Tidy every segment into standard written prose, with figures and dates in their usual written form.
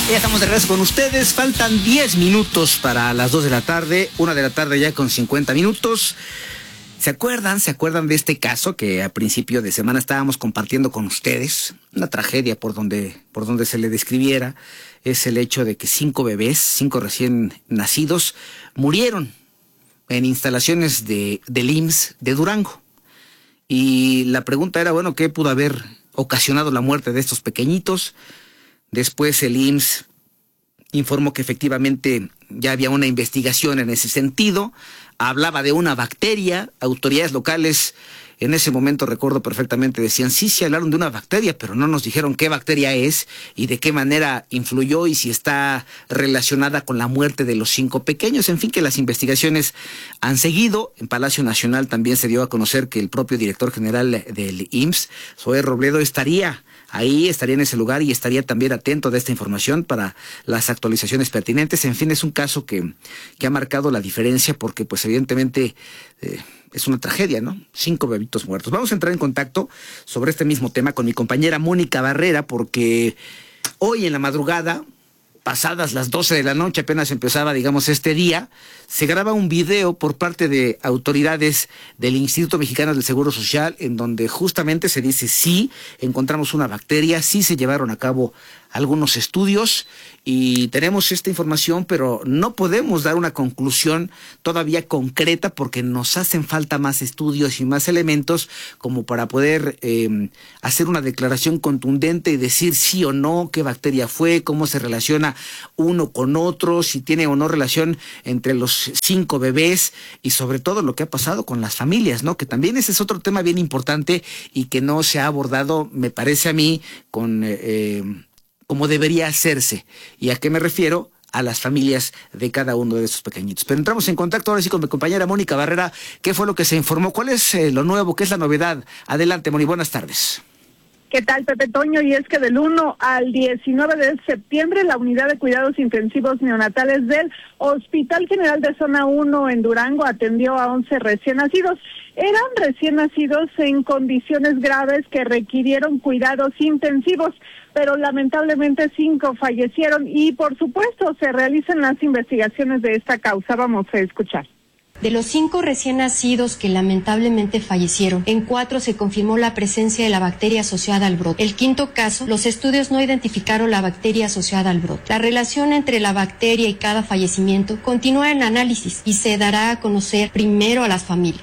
Ya estamos de regreso con ustedes. Faltan 10 minutos para las 2 de la tarde, 1 de la tarde ya con 50 minutos. ¿Se acuerdan de este caso que a principio de semana estábamos compartiendo con ustedes? Una tragedia por donde se le describiera. Es el hecho de que 5 bebés, 5 recién nacidos, murieron en instalaciones del IMSS de Durango. Y la pregunta era, bueno, ¿qué pudo haber ocasionado la muerte de estos pequeñitos? Después el IMSS informó que efectivamente ya había una investigación en ese sentido. Hablaba de una bacteria. Autoridades locales en ese momento, recuerdo perfectamente, decían sí hablaron de una bacteria, pero no nos dijeron qué bacteria es y de qué manera influyó y si está relacionada con la muerte de los 5 pequeños. En fin, que las investigaciones han seguido. En Palacio Nacional también se dio a conocer que el propio director general del IMSS, Zoé Robledo, estaría en ese lugar y estaría también atento de esta información para las actualizaciones pertinentes. En fin, es un caso que ha marcado la diferencia porque, pues, evidentemente es una tragedia, ¿no? 5 bebitos muertos. Vamos a entrar en contacto sobre este mismo tema con mi compañera Mónica Barrera, porque hoy en la madrugada, pasadas las 12 de la noche, apenas empezaba, digamos, este día, se graba un video por parte de autoridades del Instituto Mexicano del Seguro Social, en donde justamente se dice, sí, encontramos una bacteria, sí se llevaron a cabo algunos estudios y tenemos esta información, pero no podemos dar una conclusión todavía concreta porque nos hacen falta más estudios y más elementos como para poder hacer una declaración contundente y decir sí o no, qué bacteria fue, cómo se relaciona uno con otro, si tiene o no relación entre los 5 bebés y sobre todo lo que ha pasado con las familias, ¿no? Que también ese es otro tema bien importante y que no se ha abordado, me parece a mí, con como debería hacerse. ¿Y a qué me refiero? A las familias de cada uno de estos pequeñitos. Pero entramos en contacto ahora sí con mi compañera Mónica Barrera. ¿Qué fue lo que se informó? ¿Cuál es lo nuevo? ¿Qué es la novedad? Adelante, Moni, buenas tardes. ¿Qué tal, Pepe Toño? Y es que del 1 al 19 de septiembre, la Unidad de Cuidados Intensivos Neonatales del Hospital General de Zona 1 en Durango atendió a 11 recién nacidos. Eran recién nacidos en condiciones graves que requirieron cuidados intensivos, pero lamentablemente 5 fallecieron y, por supuesto, se realizan las investigaciones de esta causa. Vamos a escuchar. De los 5 recién nacidos que lamentablemente fallecieron, en 4 se confirmó la presencia de la bacteria asociada al brote. El 5º caso, los estudios no identificaron la bacteria asociada al brote. La relación entre la bacteria y cada fallecimiento continúa en análisis y se dará a conocer primero a las familias.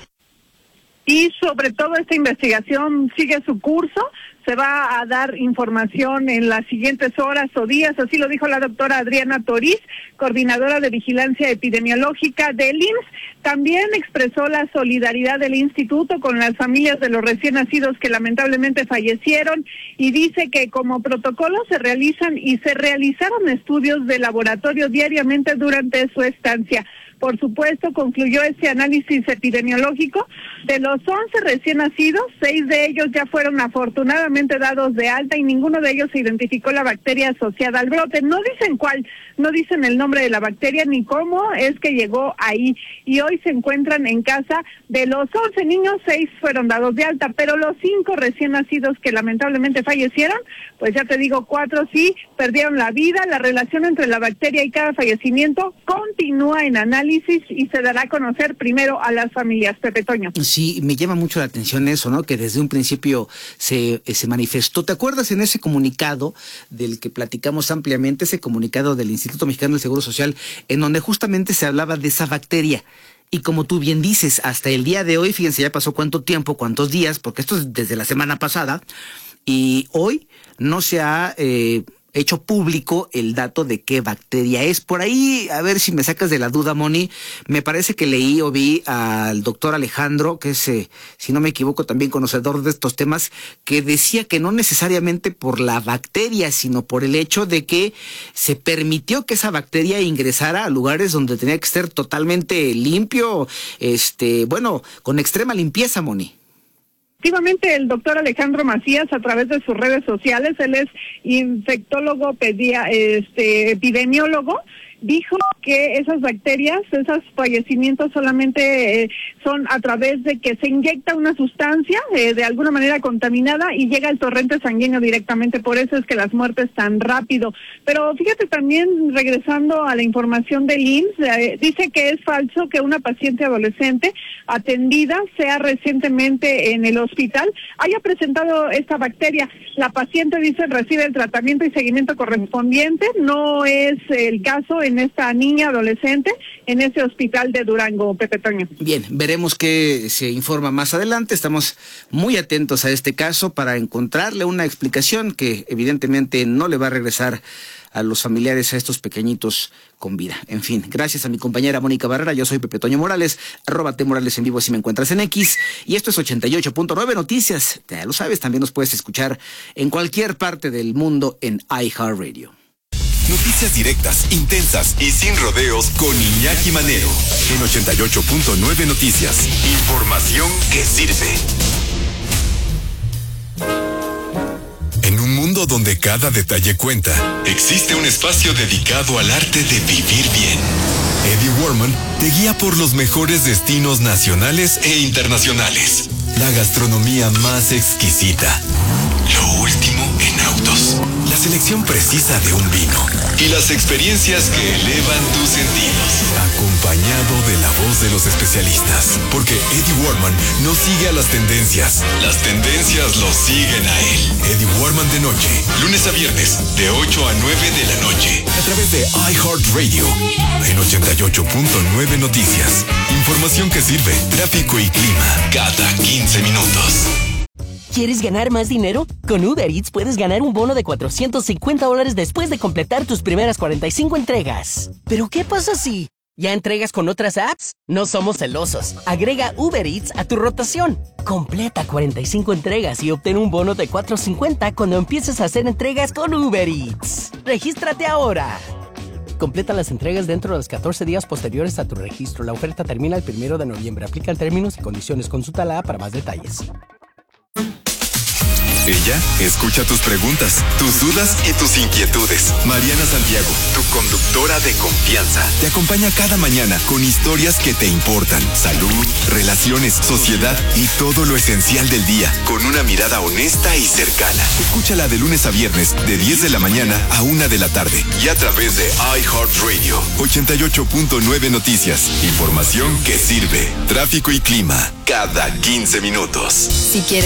Y sobre todo esta investigación sigue su curso. Se va a dar información en las siguientes horas o días, así lo dijo la doctora Adriana Toriz, coordinadora de vigilancia epidemiológica del IMSS. También expresó la solidaridad del instituto con las familias de los recién nacidos que lamentablemente fallecieron y dice que como protocolo se realizaron estudios de laboratorio diariamente durante su estancia. Por supuesto, concluyó este análisis epidemiológico. De los 11 recién nacidos, 6 de ellos ya fueron afortunadamente dados de alta y ninguno de ellos se identificó la bacteria asociada al brote. No dicen cuál, no dicen el nombre de la bacteria ni cómo es que llegó ahí. Y hoy se encuentran en casa. De los 11 niños, 6 fueron dados de alta, pero los 5 recién nacidos que lamentablemente fallecieron, pues ya te digo, 4 sí perdieron la vida. La relación entre la bacteria y cada fallecimiento continúa en análisis y se dará a conocer primero a las familias. Pepe Toño. Sí, me llama mucho la atención eso, ¿no? Que desde un principio se manifestó. ¿Te acuerdas en ese comunicado del que platicamos ampliamente, ese comunicado del Instituto Mexicano del Seguro Social, en donde justamente se hablaba de esa bacteria? Y como tú bien dices, hasta el día de hoy, fíjense, ya pasó cuánto tiempo, cuántos días, porque esto es desde la semana pasada, y hoy no se ha hecho público el dato de qué bacteria es. Por ahí, a ver si me sacas de la duda, Moni, me parece que leí o vi al doctor Alejandro, que es, si no me equivoco, también conocedor de estos temas, que decía que no necesariamente por la bacteria, sino por el hecho de que se permitió que esa bacteria ingresara a lugares donde tenía que ser totalmente limpio, bueno, con extrema limpieza, Moni. Efectivamente, el doctor Alejandro Macías, a través de sus redes sociales, él es infectólogo, epidemiólogo, dijo que esas bacterias, esos fallecimientos solamente son a través de que se inyecta una sustancia de alguna manera contaminada y llega al torrente sanguíneo directamente, por eso es que las muertes tan rápido. Pero fíjate también, regresando a la información del IMSS, dice que es falso que una paciente adolescente atendida sea recientemente en el hospital haya presentado esta bacteria. La paciente, dice, recibe el tratamiento y seguimiento correspondiente. No es el caso en esta niña adolescente en ese hospital de Durango, Pepe Toño. Bien, veremos qué se informa más adelante. Estamos muy atentos a este caso para encontrarle una explicación que evidentemente no le va a regresar a los familiares, a estos pequeñitos con vida. En fin, gracias a mi compañera Mónica Barrera. Yo soy Pepe Toño Morales, @T_Morales en vivo si me encuentras en X. Y esto es 88.9 Noticias. Ya lo sabes, también nos puedes escuchar en cualquier parte del mundo en iHeartRadio. Noticias directas, intensas y sin rodeos con Iñaki Manero. En 88.9 Noticias. Información que sirve. En un mundo donde cada detalle cuenta, existe un espacio dedicado al arte de vivir bien. Eddie Warman te guía por los mejores destinos nacionales e internacionales. La gastronomía más exquisita. Lo último en autos. La selección precisa de un vino. Y las experiencias que elevan tus sentidos. Acompañado de la voz de los especialistas. Porque Eddie Warman no sigue a las tendencias. Las tendencias lo siguen a él. Eddie Warman de noche. Lunes a viernes, de 8 a 9 de la noche. A través de iHeartRadio. En 88.9 Noticias. Información que sirve. Tráfico y clima. Cada 15 minutos. ¿Quieres ganar más dinero? Con Uber Eats puedes ganar un bono de $450 después de completar tus primeras 45 entregas. ¿Pero qué pasa si ya entregas con otras apps? No somos celosos. Agrega Uber Eats a tu rotación. Completa 45 entregas y obtén un bono de $450 cuando empieces a hacer entregas con Uber Eats. ¡Regístrate ahora! Completa las entregas dentro de los 14 días posteriores a tu registro. La oferta termina el 1 de noviembre. Aplican términos y condiciones. Consulta la app para más detalles. Ella escucha tus preguntas, tus dudas y tus inquietudes. Mariana Santiago, tu conductora de confianza, te acompaña cada mañana con historias que te importan. Salud, relaciones, sociedad y todo lo esencial del día, con una mirada honesta y cercana. Escúchala de lunes a viernes, de 10 de la mañana a 1 de la tarde. Y a través de iHeartRadio, 88.9 Noticias. Información que sirve. Tráfico y clima, cada 15 minutos. Si quieres